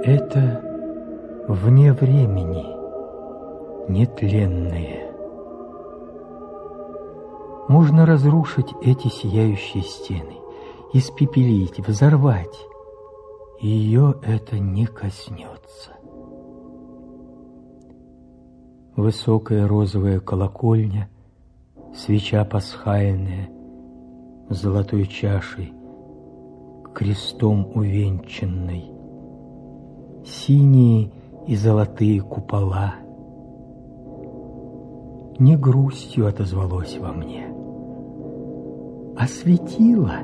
Это вне времени, нетленное. Можно разрушить эти сияющие стены, испепелить, взорвать. Ее это не коснется. Высокая розовая колокольня, свеча пасхальная, с золотой чашей, крестом увенчанной, синие и золотые купола. Не грустью отозвалось во мне, а светило